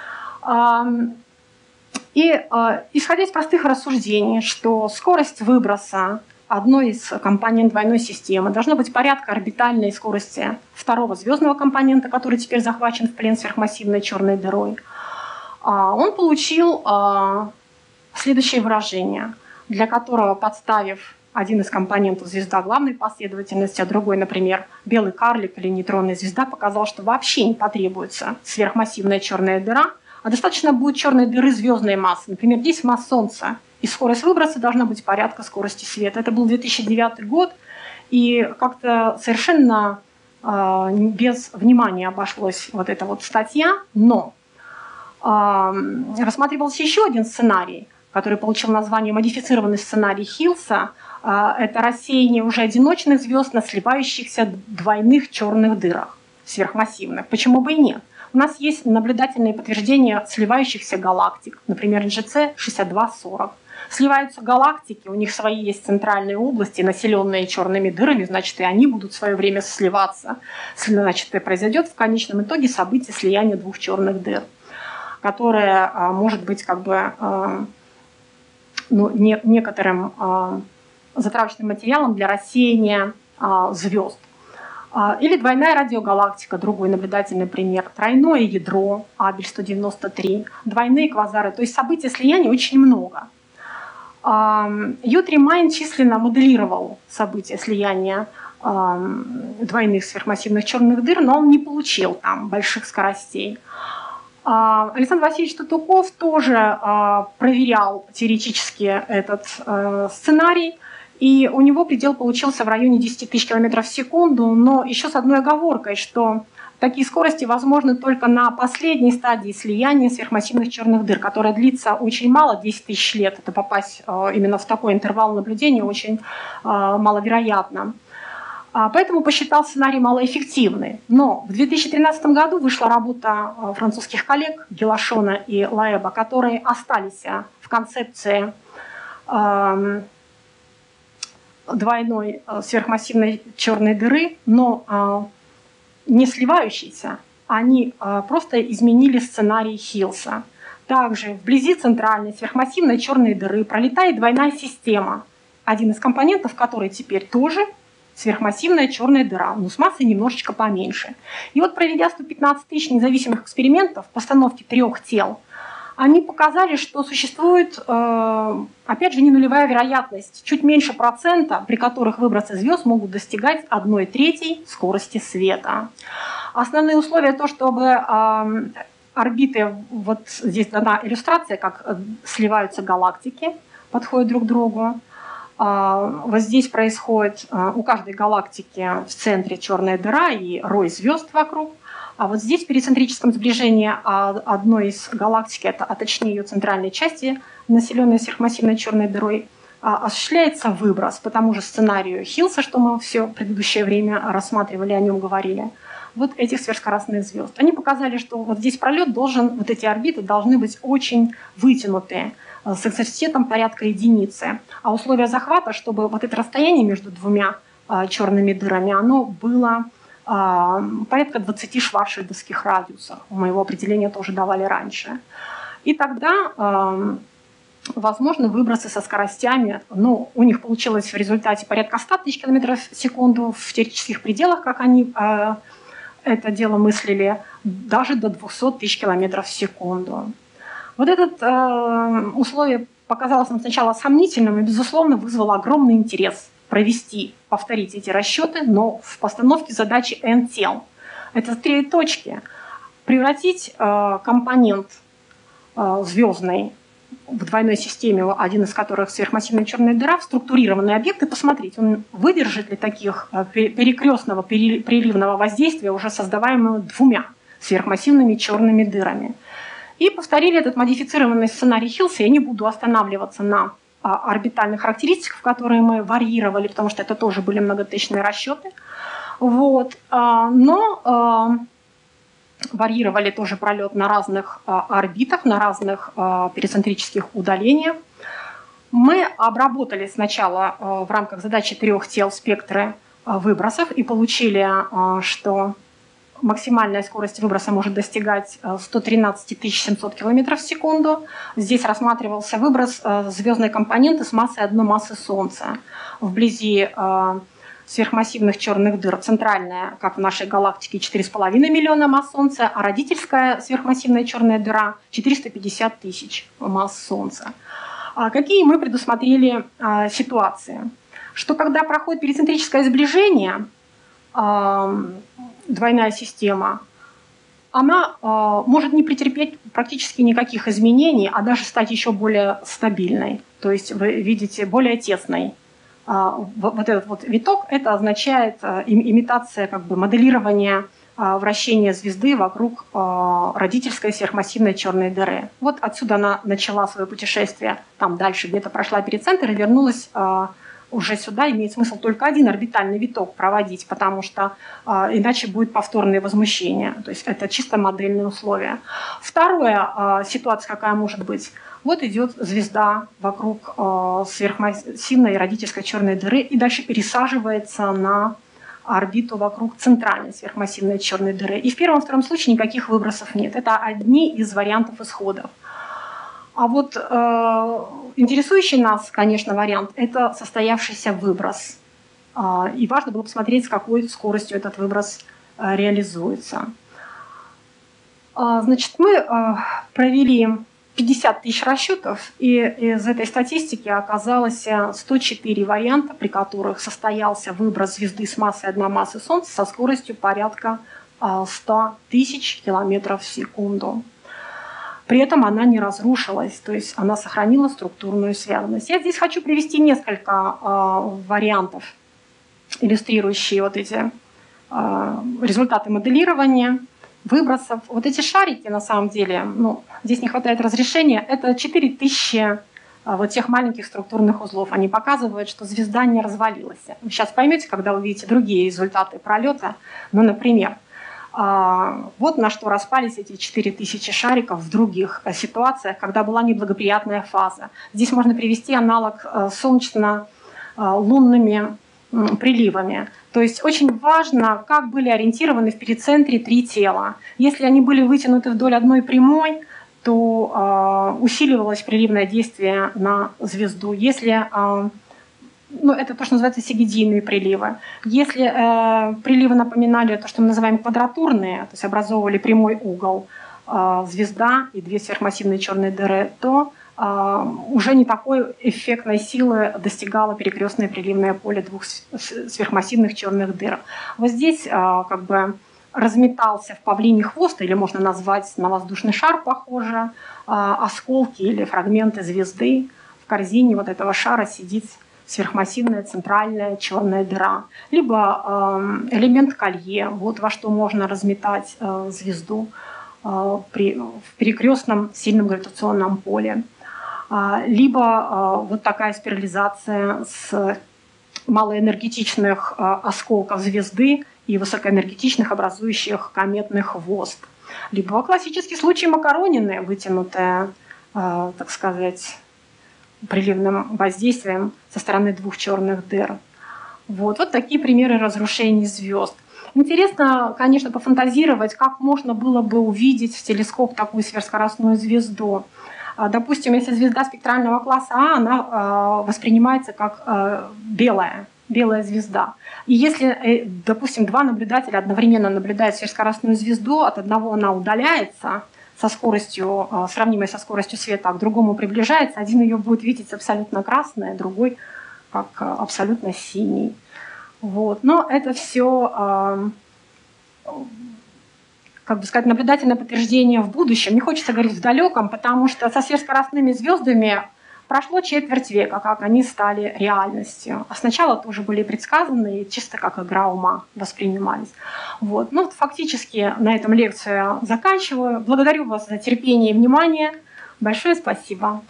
И исходя из простых рассуждений, что скорость выброса одной из компонент двойной системы должна быть порядка орбитальной скорости второго звездного компонента, который теперь захвачен в плен сверхмассивной черной дырой, он получил следующее выражение, для которого, подставив один из компонентов звезда главной последовательности, а другой, например, белый карлик или нейтронная звезда, показал, что вообще не потребуется сверхмассивная черная дыра, а достаточно будет черной дыры звездной массы, например, 10 масс Солнца, и скорость выброса должна быть порядка скорости света. Это был 2009 год, и как-то совершенно без внимания обошлась вот эта вот статья, но рассматривался еще один сценарий, который получил название «Модифицированный сценарий Хиллса», это рассеяние уже одиночных звезд на сливающихся двойных черных дырах, сверхмассивных. Почему бы и нет? У нас есть наблюдательные подтверждения сливающихся галактик, например, GC 6240. Сливаются галактики, у них свои есть центральные области, населенные черными дырами, значит, и они будут в свое время сливаться. Значит, и произойдет в конечном итоге событие слияния двух черных дыр, которое может быть как бы некоторым затравочным материалом для рассеяния звезд. Или двойная радиогалактика, другой наблюдательный пример. Тройное ядро, Абель-193, двойные квазары. То есть событий слияния очень много. Ютри Майн численно моделировал события слияния двойных сверхмассивных черных дыр, но он не получил там больших скоростей. Александр Васильевич Татуков тоже проверял теоретически этот сценарий, и у него предел получился в районе 10 тысяч километров в секунду, но еще с одной оговоркой, что такие скорости возможны только на последней стадии слияния сверхмассивных черных дыр, которая длится очень мало, 10 тысяч лет. Это попасть именно в такой интервал наблюдения очень маловероятно. Поэтому посчитал сценарий малоэффективный. Но в 2013 году вышла работа французских коллег Гелашона и Лаэба, которые остались в концепции двойной сверхмассивной черной дыры, но не сливающейся. Они просто изменили сценарий Хиллса. Также вблизи центральной сверхмассивной черной дыры пролетает двойная система, один из компонентов которой теперь тоже сверхмассивная черная дыра, но с массой немножечко поменьше. И вот, проведя 115 тысяч независимых экспериментов, постановки 3 тел, они показали, что существует, опять же, не нулевая вероятность, чуть меньше процента, при которых выбросы звезд могут достигать 1/3 скорости света. Основные условия то, чтобы орбиты, вот здесь дана иллюстрация, как сливаются галактики, подходят друг к другу. Вот здесь происходит у каждой галактики в центре черная дыра и рой звезд вокруг. А вот здесь в перицентрическом сближении одной из галактики, а точнее ее центральной части, населенной сверхмассивной черной дырой, осуществляется выброс по тому же сценарию Хиллса, что мы все предыдущее время рассматривали, о нем говорили. Вот этих сверхскоростных звезд. Они показали, что вот здесь пролет должен, вот эти орбиты должны быть очень вытянутые, с экзотитетом порядка единицы. А условия захвата, чтобы вот это расстояние между двумя черными дырами, оно было порядка 20 шварцшильдовских радиусов. Моего определения тоже давали раньше. И тогда возможно выбросы со скоростями, ну, у них получилось в результате порядка 100 тысяч километров в секунду в теоретических пределах, как они это дело мыслили, даже до 200 тысяч километров в секунду. Вот это условие показалось нам сначала сомнительным и, безусловно, вызвало огромный интерес повторить эти расчеты, но в постановке задачи N тел. Это 3 точки. Превратить компонент звездный в двойной системе, один из которых сверхмассивная черная дыра, в структурированный объект и посмотреть, он выдержит ли таких перекрестного приливного воздействия, уже создаваемого двумя сверхмассивными черными дырами. И повторили этот модифицированный сценарий Хиллса. Я не буду останавливаться на орбитальных характеристиках, которые мы варьировали, потому что это тоже были многотысячные расчеты. Вот. Но варьировали тоже пролет на разных орбитах, на разных перицентрических удалениях. Мы обработали сначала в рамках задачи 3 тел спектры выбросов и получили, что максимальная скорость выброса может достигать 113 700 км в секунду. Здесь рассматривался выброс звездной компоненты с массой одной массы Солнца. Вблизи сверхмассивных черных дыр центральная, как в нашей галактике, 4,5 миллиона масс Солнца, а родительская сверхмассивная черная дыра 450 тысяч масс Солнца. Какие мы предусмотрели ситуации? Что когда проходит перицентрическое сближение, двойная система, она может не претерпеть практически никаких изменений, а даже стать еще более стабильной. То есть вы видите более тесной. Вот этот вот виток, это означает имитация, как бы моделирование вращения звезды вокруг родительской сверхмассивной черной дыры. Вот отсюда она начала свое путешествие, там дальше где-то прошла перицентр и вернулась уже сюда. Имеет смысл только один орбитальный виток проводить, потому что иначе будет повторное возмущение. То есть это чисто модельные условия. Вторая ситуация, какая может быть. Вот идет звезда вокруг сверхмассивной родительской черной дыры и дальше пересаживается на орбиту вокруг центральной сверхмассивной черной дыры. И в первом и втором случае никаких выбросов нет. Это одни из вариантов исходов. А вот интересующий нас, конечно, вариант – это состоявшийся выброс. И важно было посмотреть, с какой скоростью этот выброс реализуется. Значит, мы провели 50 тысяч расчетов, и из этой статистики оказалось 104 варианта, при которых состоялся выброс звезды с массой 1 массы Солнца со скоростью порядка 100 тысяч километров в секунду. При этом она не разрушилась, то есть она сохранила структурную связанность. Я здесь хочу привести несколько вариантов, иллюстрирующие вот эти результаты моделирования, выбросов. Вот эти шарики, на самом деле, здесь не хватает разрешения, это 4000 вот тех маленьких структурных узлов. Они показывают, что звезда не развалилась. Вы сейчас поймете, когда увидите другие результаты пролета. Например, вот на что распались эти 4000 шариков в других ситуациях, когда была неблагоприятная фаза. Здесь можно привести аналог с солнечно-лунными приливами. То есть очень важно, как были ориентированы в перицентре 3 тела. Если они были вытянуты вдоль одной прямой, то усиливалось приливное действие на звезду. Если это то, что называется сигидийные приливы. Если приливы напоминали то, что мы называем квадратурные, то есть образовывали прямой угол, звезда и 2 сверхмассивные черные дыры, то уже не такой эффектной силы достигало перекрестное приливное поле 2 сверхмассивных черных дыр. Вот здесь как бы разметался в павлиний хвост, или можно назвать на воздушный шар похоже, осколки или фрагменты звезды. В корзине вот этого шара сидит сверхмассивная центральная черная дыра. Либо элемент колье, вот во что можно разметать звезду в перекрестном сильном гравитационном поле. Либо вот такая спирализация с малоэнергетичных осколков звезды и высокоэнергетичных, образующих кометный хвост. Либо классический случай макаронины, вытянутая, так сказать, приливным воздействием со стороны 2 черных дыр. Вот такие примеры разрушений звезд. Интересно, конечно, пофантазировать, как можно было бы увидеть в телескоп такую сверхскоростную звезду. Допустим, если звезда спектрального класса А, она воспринимается как белая звезда. И если, допустим, 2 наблюдателя одновременно наблюдают сверхскоростную звезду, от одного она удаляется со скоростью, сравнимой со скоростью света, а к другому приближается, один ее будет видеть абсолютно красной, другой как абсолютно синий. Вот. Но это все, как бы сказать, наблюдательное подтверждение в будущем. Не хочется говорить в далеком, потому что со сверхскоростными звездами прошло четверть века, как они стали реальностью. А сначала тоже были предсказаны и чисто как игра ума воспринимались. Вот. Фактически на этом лекцию заканчиваю. Благодарю вас за терпение и внимание. Большое спасибо.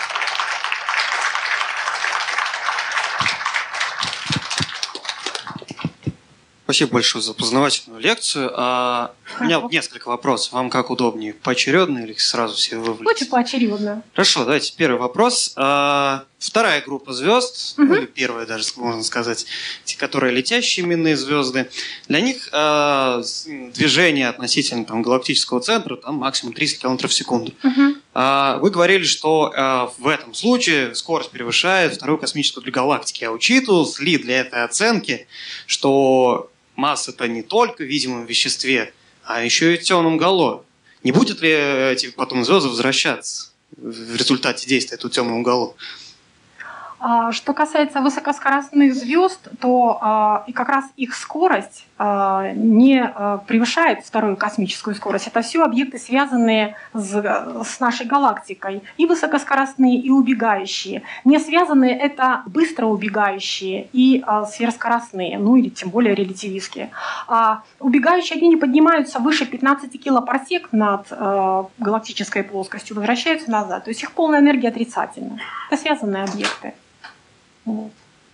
Спасибо большое за познавательную лекцию. У меня несколько вопросов. Вам как удобнее? Поочередно или сразу все вывалить? Лучше поочередно. Хорошо, давайте первый вопрос. Вторая группа звезд, или первая даже, можно сказать, те, которые летящие именные звезды, для них движение относительно галактического центра максимум 300 км в секунду. Вы говорили, что в этом случае скорость превышает вторую космическую для галактики. А учитывалось ли для этой оценки, что масса-то не только в видимом веществе, а еще и в темном гало? Не будет ли эти потом звезды возвращаться в результате действия этого темного гало? Что касается высокоскоростных звезд, то и как раз их скорость не превышает вторую космическую скорость. Это все объекты, связанные с нашей галактикой. И высокоскоростные, и убегающие. Не связанные — это быстро убегающие и сверхскоростные, ну или тем более релятивистские. Убегающие, они не поднимаются выше 15 килопарсек над галактической плоскостью, возвращаются назад. То есть их полная энергия отрицательная. Это связанные объекты. Вот.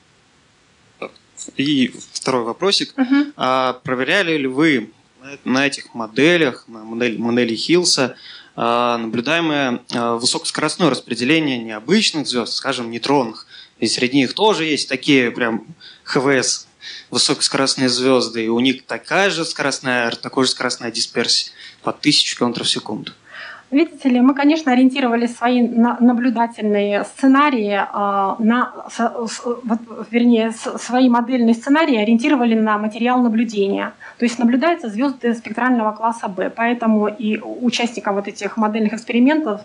И второй вопросик. Проверяли ли вы на этих моделях, на модели Хиллса, наблюдаемое высокоскоростное распределение необычных звезд, скажем, нейтронных? И среди них тоже есть такие прям ХВС, высокоскоростные звезды, и у них такая же скоростная дисперсия по 1000 км в секунду. Видите ли, мы, конечно, ориентировали свои наблюдательные сценарии, свои модельные сценарии ориентировали на материал наблюдения. То есть наблюдаются звезды спектрального класса Б, поэтому и участникам вот этих модельных экспериментов